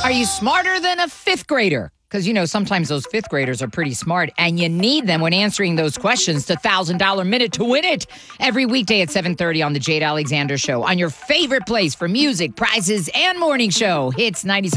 Are you smarter than a fifth grader? Because, sometimes those fifth graders are pretty smart, and you need them when answering those questions to $1,000 Minute to win it. Every weekday at 7:30 on The Jade Alexander Show, on your favorite place for music, prizes, and morning show. Hits 97.